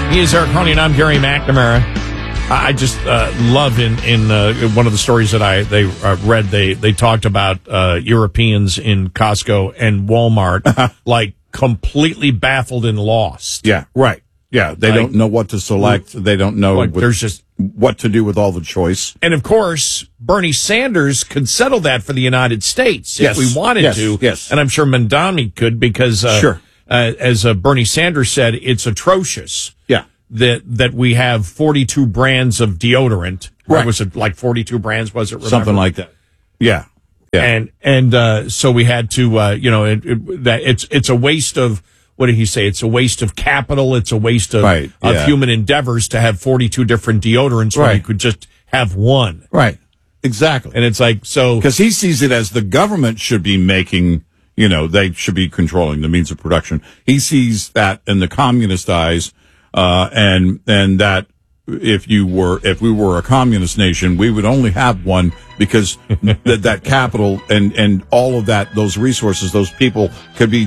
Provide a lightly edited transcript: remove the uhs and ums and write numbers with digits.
He is Eric Honey, and I'm Gary McNamara. I just love in one of the stories that they read, they talked about Europeans in Costco and Walmart like completely baffled and lost. Yeah, right. Yeah, they don't know what to select. They don't know there's just what to do with all the choice. And of course, Bernie Sanders could settle that for the United States if we wanted to. Yes. And I'm sure Mamdani could because, as Bernie Sanders said, it's atrocious. Yeah. That we have 42 brands of deodorant. Right. Or was it like 42 brands? Was it? Remember? Something like that. Yeah. Yeah. And so we had to, that it's a waste of, what did he say? It's a waste of capital. It's a waste of human endeavors to have 42 different deodorants when you could just have one. Right. Exactly. And it's like, so. Because he sees it as the government should be making, they should be controlling the means of production. He sees that in the communist eyes, and that if we were a communist nation, we would only have one because that capital and all of those resources, those people could be